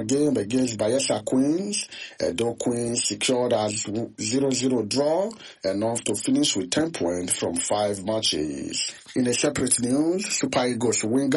game against Bayelsa Queens. Edo Queens secured as 0-0 draw, enough to finish with 10 points from 5 matches. In a separate news, Super Eagles winger